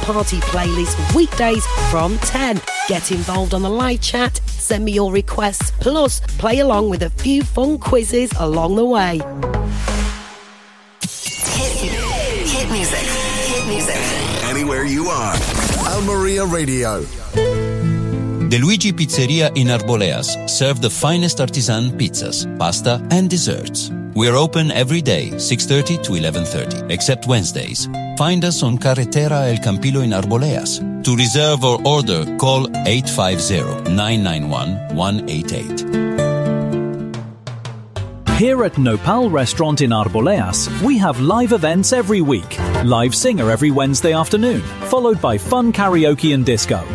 party playlist weekdays from 10. Get involved on the live chat, send me your requests, plus play along with a few fun quizzes along the way. Hit music. Anywhere you are. Almeria Radio. De Luigi Pizzeria in Arboleas serve the finest artisan pizzas, pasta and desserts. We're open every day, 6:30 to 11:30, except Wednesdays. Find us on Carretera El Campillo in Arboleas. To reserve or order, call 850-991-188. Here at Nopal Restaurant in Arboleas, we have live events every week. Live singer every Wednesday afternoon, followed by fun karaoke and disco.